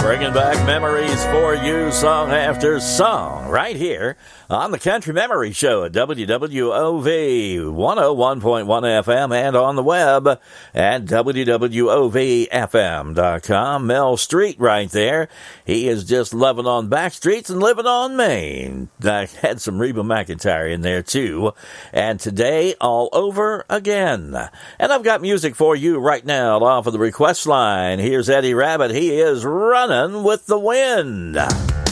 Bringing back memories for you, song after song, right here on the Country Memory Show at WWOV 101.1 FM and on the web at WWOVFM.com. Mel Street right there. He is just loving on back streets and living on Main. I had some Reba McEntire in there too. And today, all over again. And I've got music for you right now off of the request line. Here's Eddie Rabbitt. He is running with the wind.